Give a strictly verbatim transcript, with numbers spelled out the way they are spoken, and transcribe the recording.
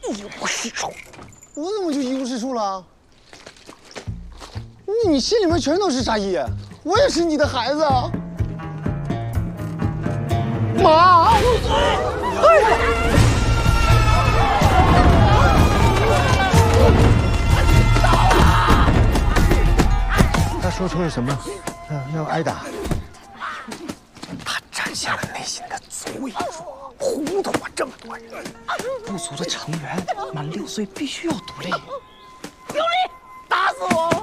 一无是处。 我怎么就一无是处了？你你心里面全都是沙溢，我也是你的孩子啊！妈！他说出了什么？要要挨打？ 他展现了内心的脆弱，糊涂我这么多人。部族的成员满六岁必须要独立。 有理，打死我！